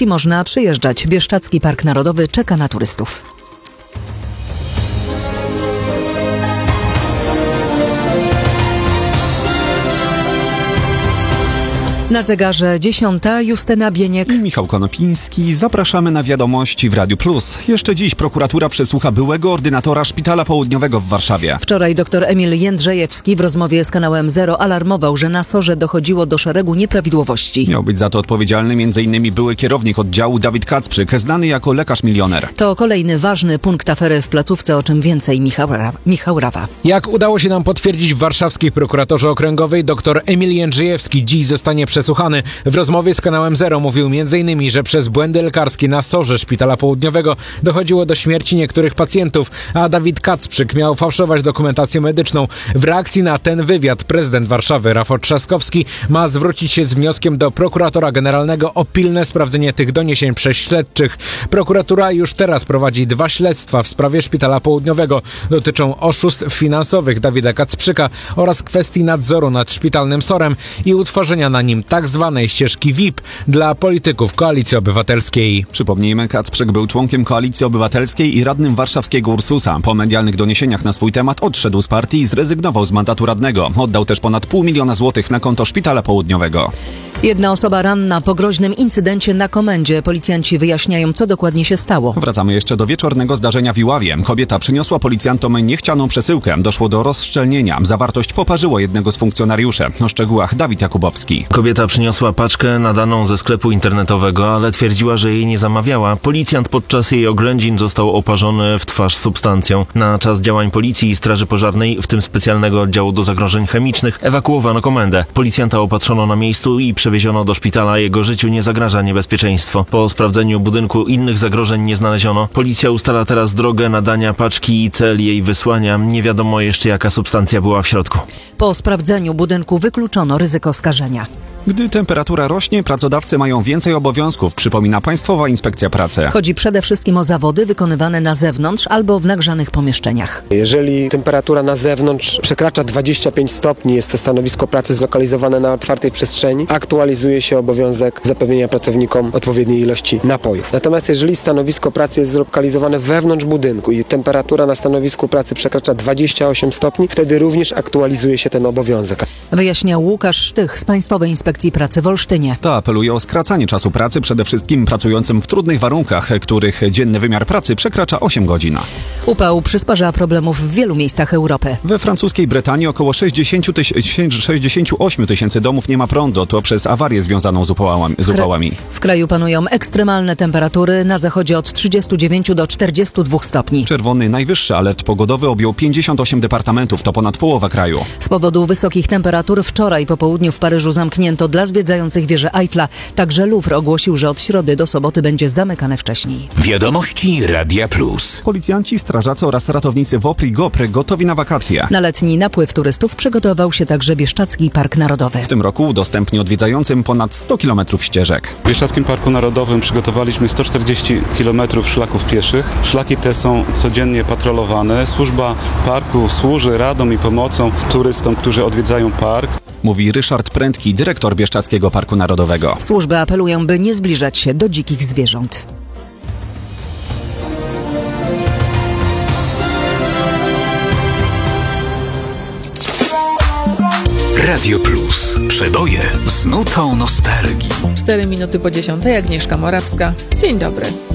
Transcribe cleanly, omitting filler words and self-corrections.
gości można przyjeżdżać. Bieszczadzki Park Narodowy czeka na turystów. Na zegarze 10. Justyna Bieniek i Michał Konopiński. Zapraszamy na wiadomości w Radiu Plus. Jeszcze dziś prokuratura przesłucha byłego ordynatora Szpitala Południowego w Warszawie. Wczoraj dr Emil Jędrzejewski w rozmowie z kanałem Zero alarmował, że na SOR-ze dochodziło do szeregu nieprawidłowości. Miał być za to odpowiedzialny m.in. były kierownik oddziału Dawid Kacprzyk, znany jako lekarz milioner. To kolejny ważny punkt afery w placówce, o czym więcej Michał Rawa. Jak udało się nam potwierdzić w warszawskiej prokuraturze okręgowej, dr Emil Jędrzejewski dziś zostanie przesłuchany. W rozmowie z kanałem Zero mówił m.in., że przez błędy lekarskie na SOR-ze Szpitala Południowego dochodziło do śmierci niektórych pacjentów, a Dawid Kacprzyk miał fałszować dokumentację medyczną. W reakcji na ten wywiad prezydent Warszawy Rafał Trzaskowski ma zwrócić się z wnioskiem do prokuratora generalnego o pilne sprawdzenie tych doniesień przez śledczych. Prokuratura już teraz prowadzi 2 śledztwa w sprawie Szpitala Południowego. Dotyczą oszustw finansowych Dawida Kacprzyka oraz kwestii nadzoru nad szpitalnym SOR-em i utworzenia na nim tak zwanej ścieżki VIP dla polityków Koalicji Obywatelskiej. Przypomnijmy, Kacprzyk był członkiem Koalicji Obywatelskiej i radnym warszawskiego Ursusa. Po medialnych doniesieniach na swój temat odszedł z partii i zrezygnował z mandatu radnego. Oddał też ponad 500 000 złotych na konto Szpitala Południowego. Jedna osoba ranna po groźnym incydencie na komendzie. Policjanci wyjaśniają, co dokładnie się stało. Wracamy jeszcze do wieczornego zdarzenia w Iławie. Kobieta przyniosła policjantom niechcianą przesyłkę. Doszło do rozszczelnienia. Zawartość poparzyło jednego z funkcjonariuszy. O szczegółach Dawid Jakubowski. Kobieta przyniosła paczkę nadaną ze sklepu internetowego, ale twierdziła, że jej nie zamawiała. Policjant podczas jej oględzin został oparzony w twarz substancją. Na czas działań policji i straży pożarnej, w tym specjalnego oddziału do zagrożeń chemicznych, ewakuowano komendę. Policjanta opatrzono na miejscu i przewieziono do szpitala. Jego życiu nie zagraża niebezpieczeństwo. Po sprawdzeniu budynku innych zagrożeń nie znaleziono. Policja ustala teraz drogę nadania paczki i cel jej wysłania. Nie wiadomo jeszcze, jaka substancja była w środku. Po sprawdzeniu budynku wykluczono ryzyko skażenia. Gdy temperatura rośnie, pracodawcy mają więcej obowiązków, przypomina Państwowa Inspekcja Pracy. Chodzi przede wszystkim o zawody wykonywane na zewnątrz albo w nagrzanych pomieszczeniach. Jeżeli temperatura na zewnątrz przekracza 25 stopni, jest to stanowisko pracy zlokalizowane na otwartej przestrzeni, aktualizuje się obowiązek zapewnienia pracownikom odpowiedniej ilości napojów. Natomiast jeżeli stanowisko pracy jest zlokalizowane wewnątrz budynku i temperatura na stanowisku pracy przekracza 28 stopni, wtedy również aktualizuje się ten obowiązek. Wyjaśniał Łukasz Sztych z Państwowej Inspekcji Pracy w Olsztynie. Ta apeluje o skracanie czasu pracy przede wszystkim pracującym w trudnych warunkach, których dzienny wymiar pracy przekracza 8 godzin. Upał przysparza problemów w wielu miejscach Europy. We francuskiej Brytanii około 68 tysięcy domów nie ma prądu. To przez awarię związaną z upałami. W kraju panują ekstremalne temperatury, na zachodzie od 39 do 42 stopni. Czerwony najwyższy alert pogodowy objął 58 departamentów, to ponad połowa kraju. Z powodu wysokich temperatur wczoraj po południu w Paryżu zamknięto dla zwiedzających wieżę Eiffla. Także Louvre ogłosił, że od środy do soboty będzie zamykane wcześniej. Wiadomości Radia Plus. Policjanci, strażacy oraz ratownicy WOPR i GOPR gotowi na wakacje. Na letni napływ turystów przygotował się także Bieszczadzki Park Narodowy. W tym roku udostępni odwiedzającym ponad 100 km ścieżek. W Bieszczadzkim Parku Narodowym przygotowaliśmy 140 km szlaków pieszych. Szlaki te są codziennie patrolowane. Służba parku służy radą i pomocą turystom, którzy odwiedzają park. Mówi Ryszard Prędki, dyrektor Bieszczadzkiego Parku Narodowego. Służby apelują, by nie zbliżać się do dzikich zwierząt. Radio Plus. Przeboje z nutą nostalgii. 4 minuty po 10. Agnieszka Morawska. Dzień dobry.